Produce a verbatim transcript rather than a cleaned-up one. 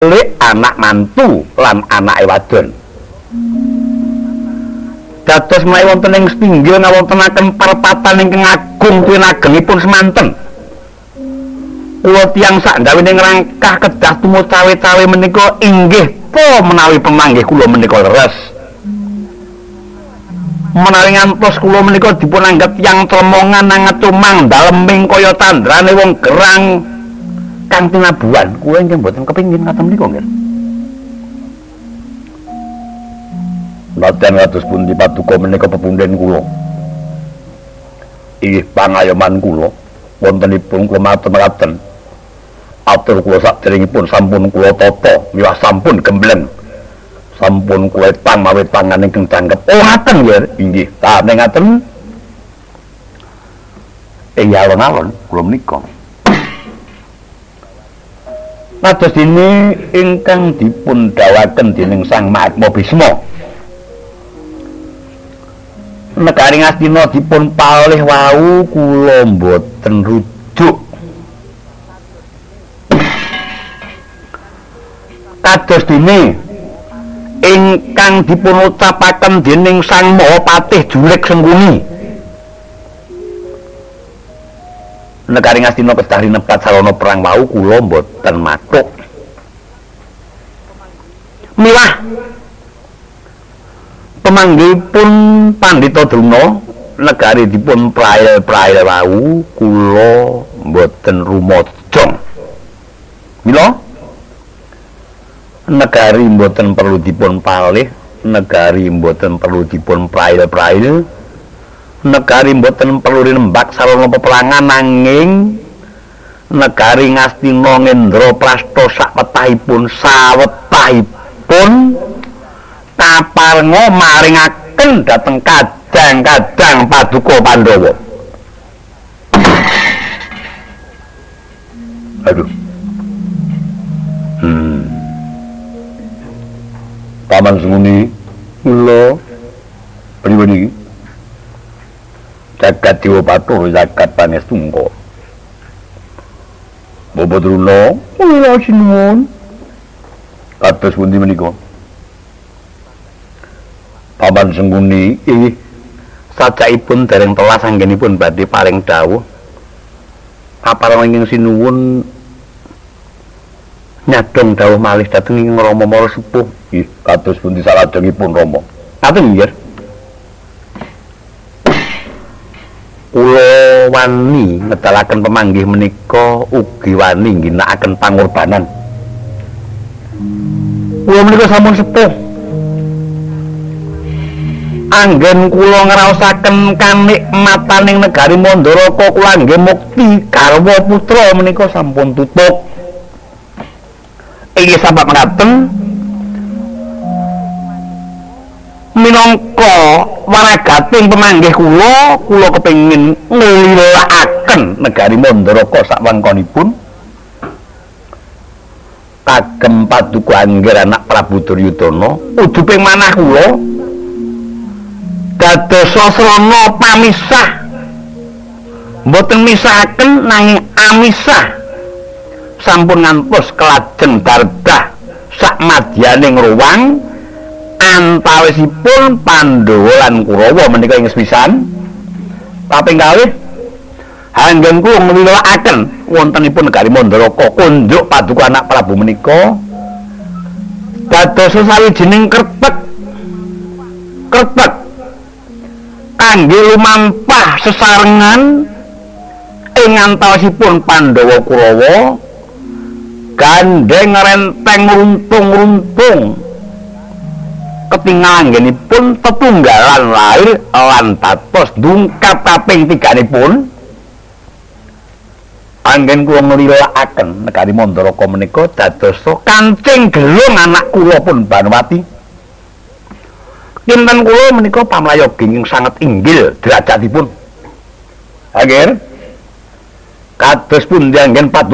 lek anak mantu lan anake wadon. Dados menawi wonten ing pinggir ngawontenaken perpatan ingkang agung tuwin agengipun semanten. Kula tiyang sak ndawene ngrangkah kedah tumut cawe-cawe menika inggih po menawi pemanggih kula menika leres. Menawi ngantos kula menika dipun anggap tiyang tremongan nangetumang daleming kaya tandrane wong gerang kang tinabuhan, kula ingkang mboten kepingin ngaten menika nggih. Naten kados pundi paduka menika pepunden kula. Inggih pangayoman kula wontenipun kula matur mekaten. Atur kula saderengipun sampun kula tata miwah sampun gembleng. Sampun kula tang mawi tangan ingkang danggep. Oh ngaten nggih. Inggih, ta ning ngaten. Ing alon-alon kula menika. Kados dene ingkang dipun dawaken dening Sang Mahatma Bisma. Negari Ngastina dipun palih wau kula mboten rujuk. Kados dene ingkang dipun ucapaken dening Sang Mahapatih Jurik Sengkuni. Negari Ngastina kedah rinepat sarana perang wau kula mboten matuk. Milah pemanggihipun Pandhita Druna negari dipun prail-prail wau kula mboten rumajang. Mila negari mboten perlu dipun palih, negari mboten perlu dipun prail-prail, negari mboten perlu rinembak sarana peperangan nanging negari Ngastina ngendra prasta sak wetahipun sawetahipun kaparenga maringaken dhateng kadang-kadang paduka Pandhawa. Aduh. Hmm. Paman Sengkuni, kula pribadi jagat Dewa Bathara jagat Panestungga. Bapak Druna, kula sinuwun. Kados pundi menika? Paman Sengkuni, inggih sajakipun dereng telas anggenipun badhe paring dawuh. Kaparenga ingkang sinuwun nyadong dawuh malih dhateng ing Rama Mara Sepuh. Nggih, kados pundi salajengipun Rama? Ngaten nggih. Kula wani ngedalaken pemanggih menika ugi wani ngginakaken pangorbanan. Kula menika sampun sepuh. Anggen kula ngraosaken kanikmataning negari Mandaraka kula nggih mukti garwa putra menika sampun tutup. Inggih sabab ngaten minangka waragating pemanggih kula, kula kepengin nglilakaken negari Mandaraka sakwangkonipun kagem paduka angger anak Prabu Duryudana. Ujuping manah kula dados sasrana pamisah, mboten misahaken nanging amisah sampun ngantos kelajeng dardah sak madyaning ruwang antawisipun Pandhawa lan Kurawa menika ing sepisan. Kaping kalih anggen kula nglilakaken wontenipun negari Mandaraka kunjuk paduka anak Prabu menika dados sawijining kreteg kreteg kangge lumampah sesarengan ing antawisipun Pandhawa Kurawa gandeng renteng runtung-runtung ketingal anggenipun tetunggalan lair lan dados dungkap kaping tiganipun. Anggen kula nglilakaken negari Mandaraka menika dados kancing gelung anak kula pun Banwati. Kinten kula menika pamlayogi ingkang sanget inggil derajatipun. Anggen kados pundi anggen